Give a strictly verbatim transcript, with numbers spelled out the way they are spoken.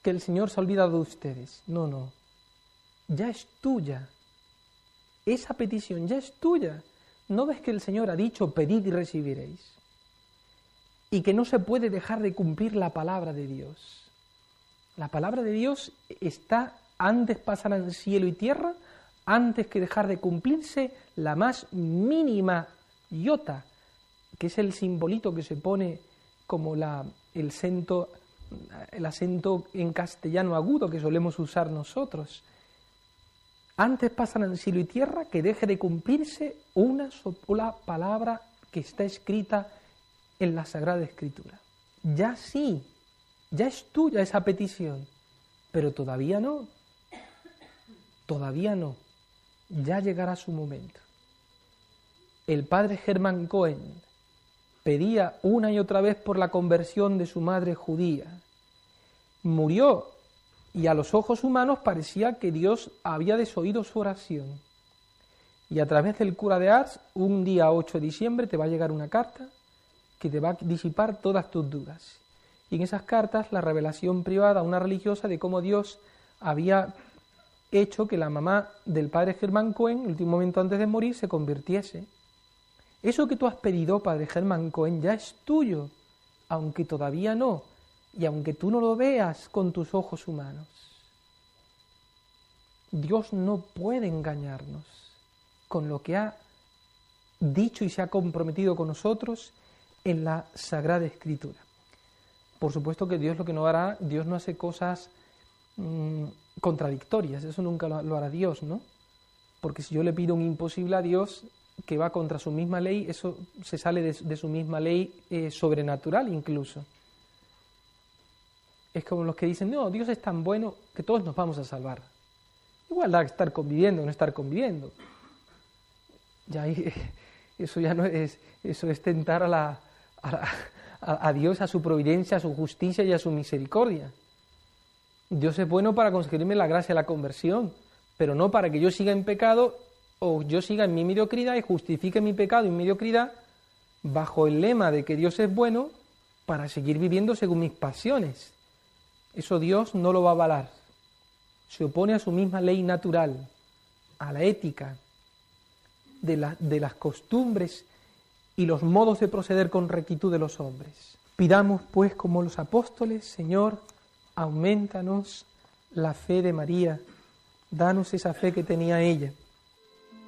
que el Señor se ha olvidado de ustedes. No, no. Ya es tuya. Esa petición ya es tuya. ¿No ves que el Señor ha dicho, pedid y recibiréis? Y que no se puede dejar de cumplir la palabra de Dios. La palabra de Dios está, antes pasarán cielo y tierra, antes que dejar de cumplirse la más mínima iota, que es el simbolito que se pone como la, el, acento, el acento en castellano agudo que solemos usar nosotros. Antes pasarán cielo y tierra que deje de cumplirse una sola palabra que está escrita en la Sagrada Escritura. Ya sí, ya es tuya esa petición, pero todavía no, todavía no, ya llegará su momento. El padre Germán Cohen pedía una y otra vez por la conversión de su madre judía. Murió y a los ojos humanos parecía que Dios había desoído su oración. Y a través del cura de Ars, un día ocho de diciembre, te va a llegar una carta que te va a disipar todas tus dudas. Y en esas cartas, la revelación privada a una religiosa de cómo Dios había hecho que la mamá del padre Germán Cohen, el último momento antes de morir, se convirtiese. Eso que tú has pedido, padre Germán Cohen, ya es tuyo, aunque todavía no, y aunque tú no lo veas con tus ojos humanos. Dios no puede engañarnos con lo que ha dicho y se ha comprometido con nosotros en la Sagrada Escritura. Por supuesto que Dios lo que no hará, Dios no hace cosas mmm, contradictorias, eso nunca lo, lo hará Dios, ¿no? Porque si yo le pido un imposible a Dios que va contra su misma ley, eso se sale de, de su misma ley eh, sobrenatural incluso. Es como los que dicen, no, Dios es tan bueno que todos nos vamos a salvar. Igual da estar conviviendo o no estar conviviendo. Ya ahí, eso ya no es, eso es tentar a, la, a, la, a, a Dios, a su providencia, a su justicia y a su misericordia. Dios es bueno para conseguirme la gracia de la conversión, pero no para que yo siga en pecado o yo siga en mi mediocridad y justifique mi pecado y mi mediocridad bajo el lema de que Dios es bueno para seguir viviendo según mis pasiones. Eso Dios no lo va a avalar. Se opone a su misma ley natural, a la ética de, la, de las costumbres y los modos de proceder con rectitud de los hombres. Pidamos, pues, como los apóstoles, Señor, aumentanos la fe de María, danos esa fe que tenía ella.